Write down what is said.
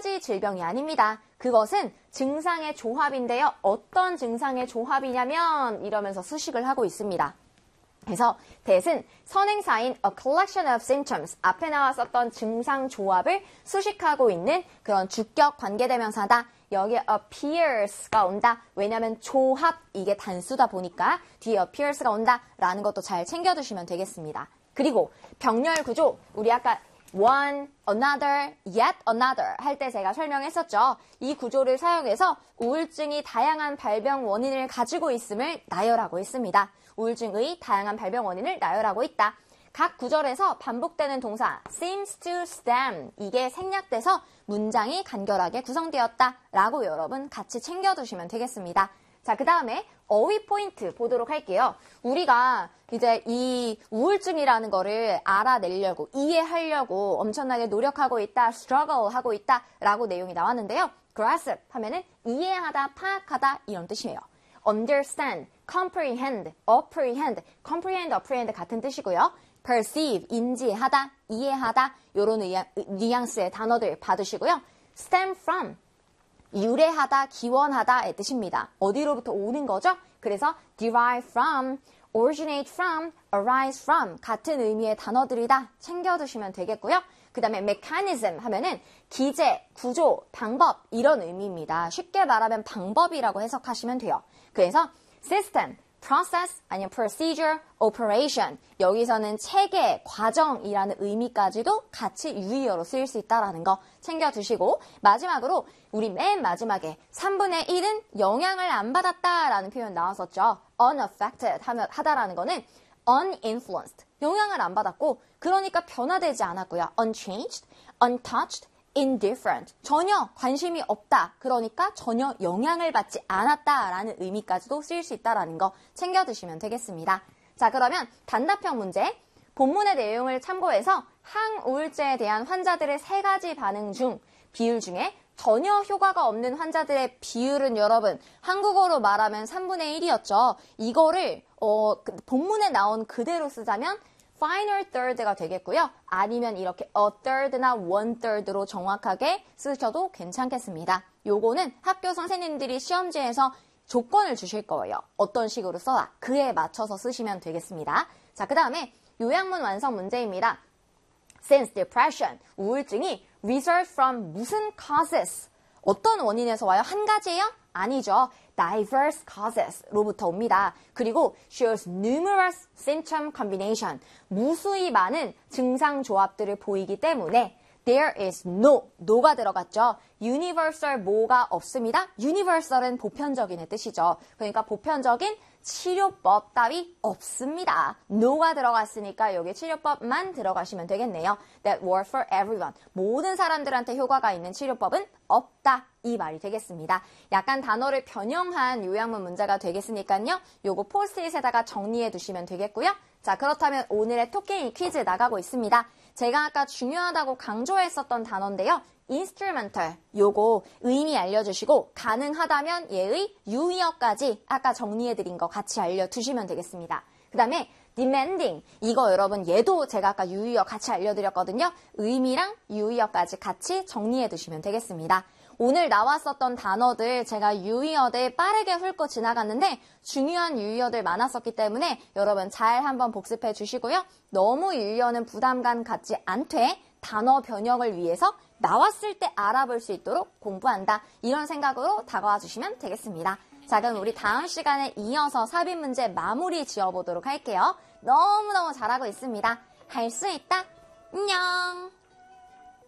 가지 질병이 아닙니다. 그것은 증상의 조합인데요. 어떤 증상의 조합이냐면 이러면서 수식을 하고 있습니다. 그래서 that은 선행사인 a collection of symptoms 앞에 나왔었던 증상 조합을 수식하고 있는 그런 주격 관계대명사다. 여기에 appears가 온다. 왜냐하면 조합 이게 단수다 보니까 뒤에 appears가 온다라는 것도 잘 챙겨두시면 되겠습니다. 그리고 병렬 구조 우리 아까 one, another, yet another 할 때 제가 설명했었죠. 이 구조를 사용해서 우울증이 다양한 발병 원인을 가지고 있음을 나열하고 있습니다. 우울증의 다양한 발병 원인을 나열하고 있다. 각 구절에서 반복되는 동사 seems to stem 이게 생략돼서 문장이 간결하게 구성되었다 라고 여러분 같이 챙겨두시면 되겠습니다. 자, 그 다음에 어휘 포인트 보도록 할게요. 우리가 이제 이 우울증이라는 거를 알아내려고 이해하려고 엄청나게 노력하고 있다, struggle 하고 있다 라고 내용이 나왔는데요. grasp 하면은 이해하다, 파악하다 이런 뜻이에요. understand, comprehend, apprehend, apprehend 같은 뜻이고요. perceive, 인지하다, 이해하다 이런 뉘앙스의 단어들 받으시고요. stem from, 유래하다, 기원하다의 뜻입니다. 어디로부터 오는 거죠? 그래서 derive from, originate from, arise from 같은 의미의 단어들이다 챙겨두시면 되겠고요. 그 다음에 mechanism 하면은 기제, 구조, 방법 이런 의미입니다. 쉽게 말하면 방법이라고 해석하시면 돼요. 그래서 system, process, 아니면 procedure, operation 여기서는 체계, 과정이라는 의미까지도 같이 유의어로 쓰일 수 있다는 거 챙겨두시고 마지막으로 우리 맨 마지막에 3분의 1은 영향을 안 받았다라는 표현 나왔었죠. unaffected 하다라는 거는 uninfluenced, 영향을 안 받았고 그러니까 변화되지 않았고요. unchanged, untouched, indifferent, 전혀 관심이 없다. 그러니까 전혀 영향을 받지 않았다라는 의미까지도 쓰일 수 있다는 거 챙겨두시면 되겠습니다. 자, 그러면 단답형 문제. 본문의 내용을 참고해서 항우울제에 대한 환자들의 3가지 반응 중 비율 중에 전혀 효과가 없는 환자들의 비율은 여러분 한국어로 말하면 3분의 1이었죠. 이거를 본문에 나온 그대로 쓰자면 final third가 되겠고요. 아니면 이렇게 a third나 one third로 정확하게 쓰셔도 괜찮겠습니다. 요거는 학교 선생님들이 시험지에서 조건을 주실 거예요. 어떤 식으로 써라. 그에 맞춰서 쓰시면 되겠습니다. 자, 그 다음에 요약문 완성 문제입니다. Since depression, 우울증이 result from 무슨 causes? 어떤 원인에서 와요? 한 가지예요? 아니죠. diverse causes로부터 옵니다. 그리고 shows numerous symptom combination, 무수히 많은 증상 조합들을 보이기 때문에 there is no가 들어갔죠. universal 뭐가 없습니다. universal은 보편적인의 뜻이죠. 그러니까 보편적인 치료법 따위 없습니다. no가 들어갔으니까 여기 치료법만 들어가시면 되겠네요. That work for everyone. 모든 사람들한테 효과가 있는 치료법은 없다. 이 말이 되겠습니다. 약간 단어를 변형한 요약문 문제가 되겠으니까요. 요거 포스트잇에다가 정리해 두시면 되겠고요. 자, 그렇다면 오늘의 토끼 퀴즈 나가고 있습니다. 제가 아까 중요하다고 강조했었던 단어인데요. instrumental, 요거 의미 알려주시고 가능하다면 얘의 유의어까지 아까 정리해드린 거 같이 알려두시면 되겠습니다. 그 다음에 demanding, 이거 여러분 얘도 제가 아까 유의어 같이 알려드렸거든요. 의미랑 유의어까지 같이 정리해두시면 되겠습니다. 오늘 나왔었던 단어들 제가 유의어들 빠르게 훑고 지나갔는데 중요한 유의어들 많았었기 때문에 여러분 잘 한번 복습해 주시고요. 너무 유의어는 부담감 갖지 않되 단어 변형을 위해서 나왔을 때 알아볼 수 있도록 공부한다. 이런 생각으로 다가와 주시면 되겠습니다. 자, 그럼 우리 다음 시간에 이어서 삽입 문제 마무리 지어보도록 할게요. 너무너무 잘하고 있습니다. 할 수 있다. 안녕.